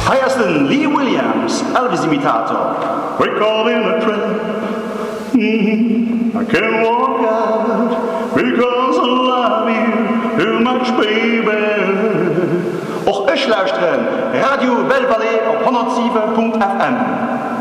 Hyacinth Lee Williams, Elvis-imitator. We call in a trap. I can't walk out because I love you too much, baby. Och ich luisteren Radio Belle Vallée op 107.fm.